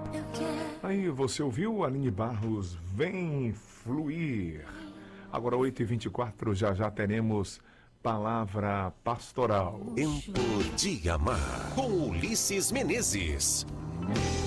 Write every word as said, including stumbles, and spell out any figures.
Aí você ouviu Aline Barros, Vem Fluir. Agora oito e vinte e quatro, já já teremos Palavra Pastoral. Tempo de Amar, com Ulisses Menezes.